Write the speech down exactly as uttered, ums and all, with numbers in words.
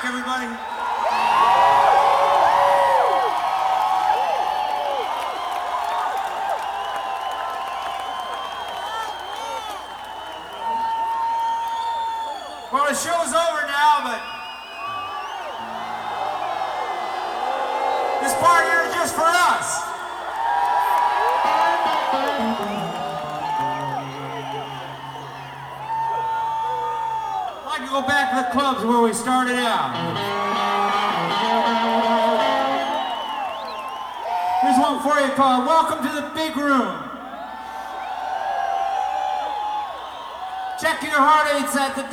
back, everybody. Well, the show's over now, but this part here is just for us. I'd like to go back to the clubs where we started out. Here's one for you called Welcome to the Big Room. Check your heart rates at the